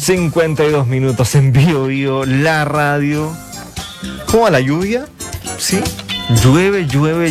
52 en Bio, la radio. ¿Cómo va la lluvia? ¿Sí? Llueve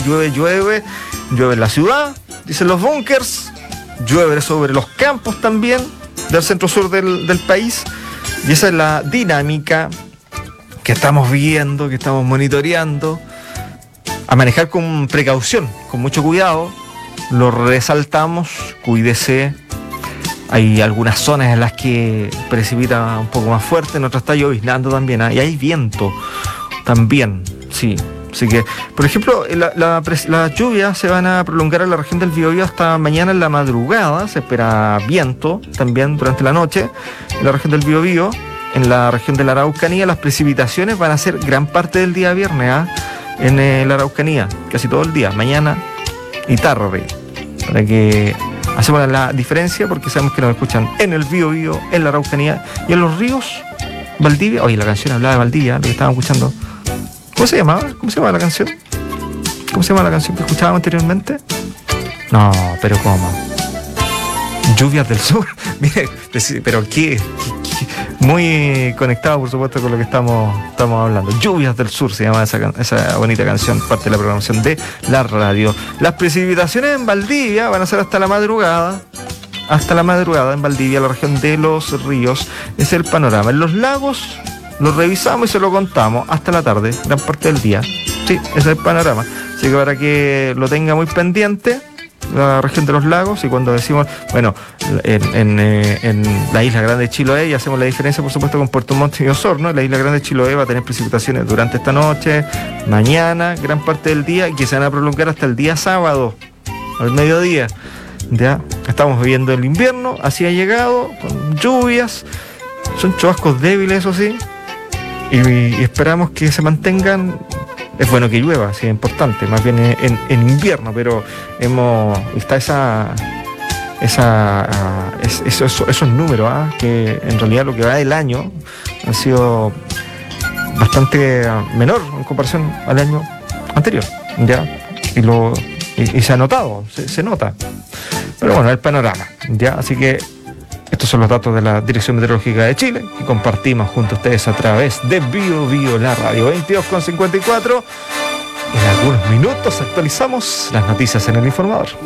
en la ciudad, dicen los bunkers, llueve sobre los campos también del centro-sur del país, y esa es la dinámica que estamos viendo, que estamos monitoreando. A manejar con precaución, con mucho cuidado, lo resaltamos, cuídese. Hay algunas zonas en las que precipita un poco más fuerte, en otras está lloviznando también, y hay viento también, sí. Así que, por ejemplo, las lluvias se van a prolongar en la región del Biobío hasta mañana en la madrugada. Se espera viento también durante la noche en la región del Biobío. En la región de la Araucanía las precipitaciones van a ser gran parte del día viernes, en la Araucanía, casi todo el día, mañana y tarde, para que hacemos la diferencia, porque sabemos que nos escuchan en el Biobío, en la Araucanía y en los ríos. Valdivia, oye, la canción hablaba de Valdivia, lo que estábamos escuchando. ¿Cómo se llamaba? ¿Cómo se llama la canción? ¿Cómo se llama la canción que escuchábamos anteriormente? No, pero ¿cómo? Lluvias del Sur. Mire, pero ¿qué? Muy conectado, por supuesto, con lo que estamos hablando. Lluvias del Sur se llama esa bonita canción, parte de la programación de la radio. Las precipitaciones en Valdivia van a ser hasta la madrugada. Hasta la madrugada en Valdivia, la región de los ríos. Es el panorama. En los lagos lo revisamos y se lo contamos hasta la tarde, gran parte del día. Sí, ese es el panorama. Así que para que lo tenga muy pendiente, la región de los lagos, y cuando decimos, bueno, en la isla Grande de Chiloé, y hacemos la diferencia, por supuesto, con Puerto Montt y Osorno. La isla Grande de Chiloé va a tener precipitaciones durante esta noche, mañana, gran parte del día, y que se van a prolongar hasta el día sábado, al mediodía. Ya estamos viviendo el invierno, así ha llegado, con lluvias, son chubascos débiles, eso sí, y esperamos que se mantengan. Es bueno que llueva, sí, es importante, más bien en invierno, pero está esos números, que en realidad lo que va del año han sido bastante menor en comparación al año anterior, ya, y se ha notado, se nota. Pero bueno, el panorama, ya, así que estos son los datos de la Dirección Meteorológica de Chile, que compartimos junto a ustedes a través de Bio, la radio. 22:54. En algunos minutos actualizamos las noticias en el informador.